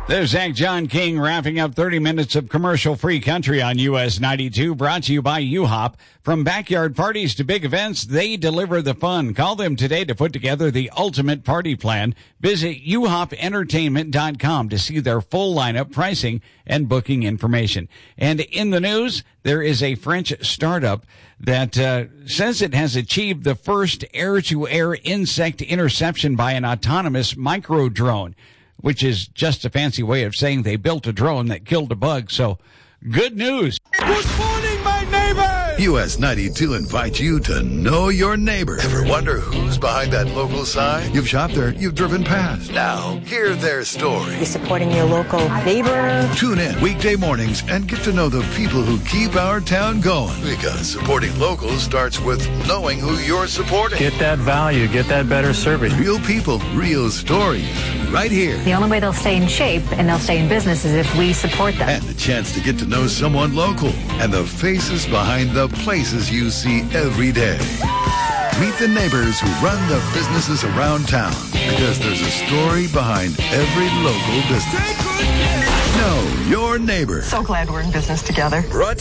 There's Zach John King wrapping up 30 minutes of commercial-free country on US 92, brought to you by U-Hop. From backyard parties to big events, they deliver the fun. Call them today to put together the ultimate party plan. Visit uhopentertainment.com to see their full lineup, pricing, and booking information. And in the news, there is a French startup that says it has achieved the first air-to-air insect interception by an autonomous micro-drone, which is just a fancy way of saying they built a drone that killed a bug. So, good news. Good morning, my neighbors! US 92 invites you to know your neighbor. Ever wonder who's behind that local sign? You've shopped there, you've driven past. Now, hear their story. You're supporting your local neighbor. Tune in weekday mornings and get to know the people who keep our town going. Because supporting locals starts with knowing who you're supporting. Get that value, get that better service. Real people, real stories, right here. The only way they'll stay in shape and they'll stay in business is if we support them. And the chance to get to know someone local and the faces behind the places you see every day. Meet the neighbors who run the businesses around town, because there's a story behind every local business. Know your neighbor. So glad we're in business together. Brought